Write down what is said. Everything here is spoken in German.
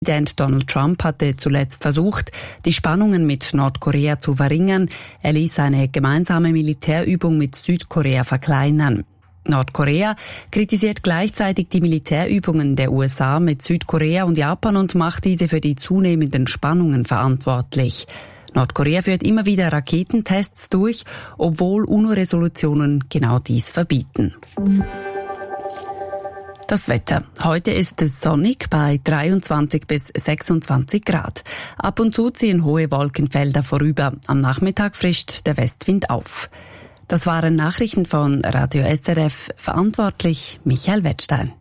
Präsident Donald Trump hatte zuletzt versucht, die Spannungen mit Nordkorea zu verringern. Er ließ eine gemeinsame Militärübung mit Südkorea verkleinern. Nordkorea kritisiert gleichzeitig die Militärübungen der USA mit Südkorea und Japan und macht diese für die zunehmenden Spannungen verantwortlich. Nordkorea führt immer wieder Raketentests durch, obwohl UNO-Resolutionen genau dies verbieten. Das Wetter. Heute ist es sonnig bei 23 bis 26 Grad. Ab und zu ziehen hohe Wolkenfelder vorüber. Am Nachmittag frischt der Westwind auf. Das waren Nachrichten von Radio SRF. Verantwortlich Michael Wettstein.